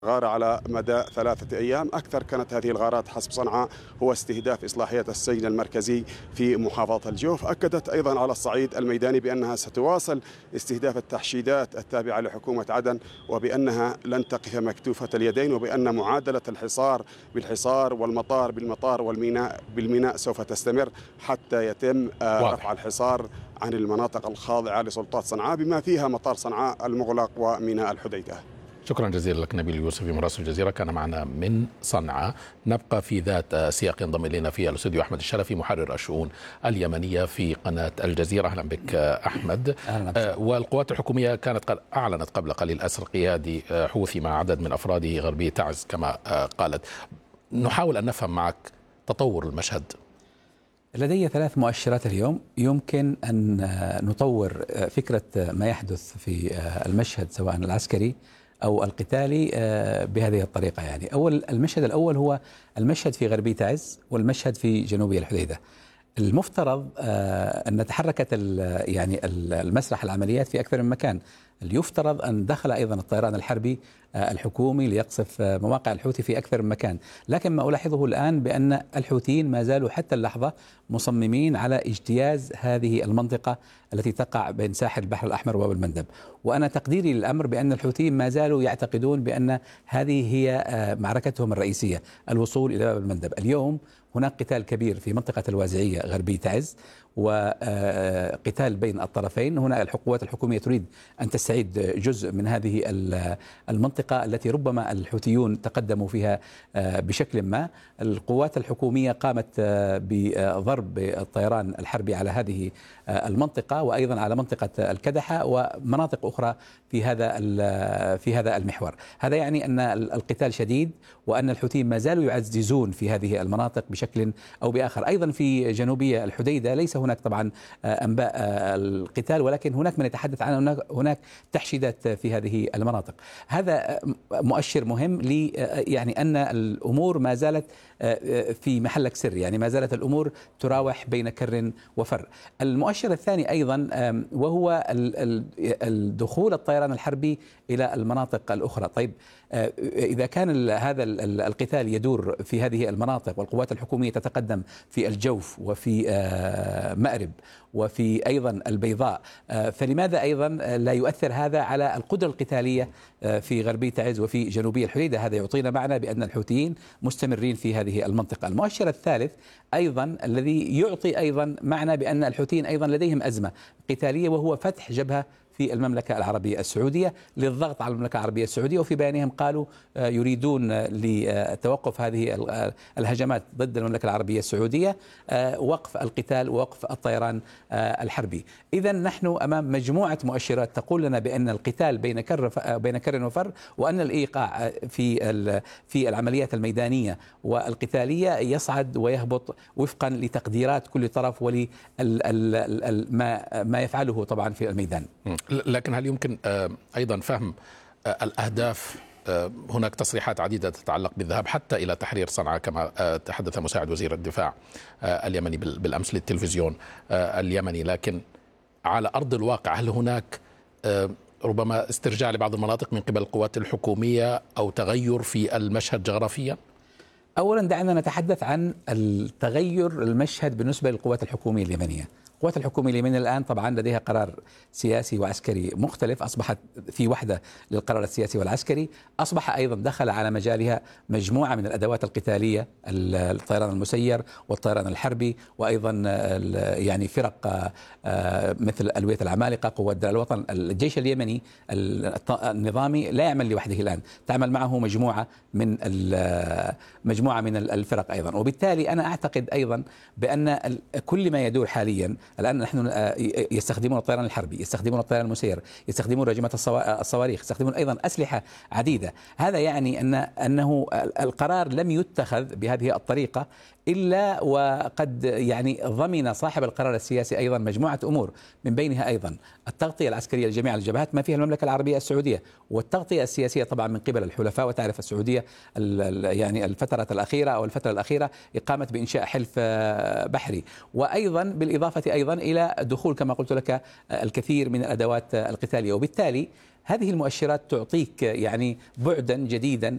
غارة على مدى 3 أيام. أكثر كانت هذه الغارات حسب صنعاء هو استهداف إصلاحية السجن المركزي في محافظة الجوف. أكدت أيضا على الصعيد الميداني بأنها ستواصل استهداف التحشيدات التابعة لحكومة عدن، وبأنها لن تقف مكتوفة اليدين، وبأن معادلة الحصار بالحصار والمطار بالمطار والميناء بالميناء سوف تستمر حتى يتم رفع الحصار عن المناطق الخاضعة لسلطات صنعاء بما فيها مطار صنعاء المغلق وميناء الحديدة. شكرا جزيلا لك نبيل يوسفي مراسل الجزيرة كان معنا من صنعاء. نبقى في ذات سياق. ينضم إلينا في الاستوديو أحمد الشلفي محرر الشؤون اليمنية في قناة الجزيرة. أهلا بك أحمد. والقوات الحكومية كانت قد أعلنت قبل قليل أسر قيادي حوثي مع عدد من أفراده غربي تعز كما قالت. نحاول أن نفهم معك تطور المشهد. لدي 3 مؤشرات اليوم يمكن أن نطور فكرة ما يحدث في المشهد سواء العسكري أو القتالي بهذه الطريقة. يعني المشهد الأول هو المشهد في غربية تعز والمشهد في جنوبية الحديدة. المفترض أن تحركت المسرح العمليات في أكثر من مكان. يفترض أن دخل أيضا الطيران الحربي الحكومي ليقصف مواقع الحوثي في أكثر من مكان، لكن ما ألاحظه الآن بأن الحوثيين ما زالوا حتى اللحظة مصممين على اجتياز هذه المنطقة التي تقع بين ساحل البحر الأحمر وباب المندب. وأنا تقديري للأمر بأن الحوثيين ما زالوا يعتقدون بأن هذه هي معركتهم الرئيسية، الوصول إلى باب المندب. اليوم هناك قتال كبير في منطقة الوازعية غربي تعز وقتال بين الطرفين. هنا القوات الحكومية تريد أن تستعيد جزء من هذه المنطقة التي ربما الحوثيون تقدموا فيها بشكل ما. القوات الحكومية قامت بضرب الطيران الحربي على هذه المنطقة وأيضا على منطقة الكدحة ومناطق أخرى في هذا المحور. هذا يعني أن القتال شديد وأن الحوثيين ما زالوا يعززون في هذه المناطق بشكل أو بآخر. أيضا في جنوبية الحديدة ليس هناك طبعا أنباء القتال، ولكن هناك من يتحدث عن هناك تحشيدات في هذه المناطق. هذا مؤشر مهم لي، يعني أن الأمور ما زالت في محلك سر، يعني ما زالت الأمور تراوح بين كر وفر. المؤشر الثاني أيضا وهو الدخول الطيران الحربي إلى المناطق الأخرى. طيب إذا كان هذا القتال يدور في هذه المناطق والقوات الحكومية تتقدم في الجوف وفي مأرب وفي أيضا البيضاء، فلماذا أيضا لا يؤثر هذا على القدرة القتالية في غربية تعز وفي جنوبية الحديدة؟ هذا يعطينا معنى بأن الحوثيين مستمرين في هذه المنطقة. المؤشر الثالث أيضا الذي يعطي أيضا معنى بأن الحوثيين أيضا لديهم أزمة قتالية، وهو فتح جبهة في المملكة العربية السعودية للضغط على المملكة العربية السعودية. وفي بيانهم قالوا يريدون لتوقف هذه الهجمات ضد المملكة العربية السعودية وقف القتال ووقف الطيران الحربي. إذا نحن أمام مجموعة مؤشرات تقول لنا بأن القتال بين كر وفر، وأن الإيقاع في العمليات الميدانية والقتالية يصعد ويهبط وفقا لتقديرات كل طرف ما يفعله طبعا في الميدان. لكن هل يمكن أيضا فهم الأهداف؟ هناك تصريحات عديدة تتعلق بالذهاب حتى إلى تحرير صنعاء كما تحدث مساعد وزير الدفاع اليمني بالأمس للتلفزيون اليمني، لكن على أرض الواقع هل هناك ربما استرجاع لبعض المناطق من قبل القوات الحكومية أو تغير في المشهد جغرافيا؟ أولا دعنا نتحدث عن التغير المشهد بالنسبة للقوات الحكومية اليمنية. القوات الحكومية اليمنية الآن طبعا لديها قرار سياسي وعسكري مختلف، أصبحت في وحدة للقرار السياسي والعسكري. أصبح أيضا دخل على مجالها مجموعة من الأدوات القتالية، الطيران المسير والطيران الحربي، وأيضا يعني فرق مثل ألوية العمالقة، قوات درع الوطن. الجيش اليمني النظامي لا يعمل لوحده الآن، تعمل معه مجموعة من الفرق أيضا. وبالتالي أنا أعتقد أيضا بأن كل ما يدور حاليا الآن نحن يستخدمون الطيران الحربي، يستخدمون الطيران المسير، يستخدمون رجمات الصواريخ، يستخدمون أيضا أسلحة عديدة. هذا يعني أنه القرار لم يتخذ بهذه الطريقة إلا وقد يعني ضمن صاحب القرار السياسي أيضا مجموعة أمور، من بينها أيضا التغطية العسكرية لجميع الجبهات ما فيها المملكة العربية السعودية، والتغطية السياسية طبعا من قبل الحلفاء. وتعرف السعودية يعني الفترة الأخيرة قامت بإنشاء حلف بحري، وأيضا بالإضافة أيضا إلى دخول كما قلت لك الكثير من الأدوات القتالية. وبالتالي هذه المؤشرات تعطيك يعني بعدا جديدا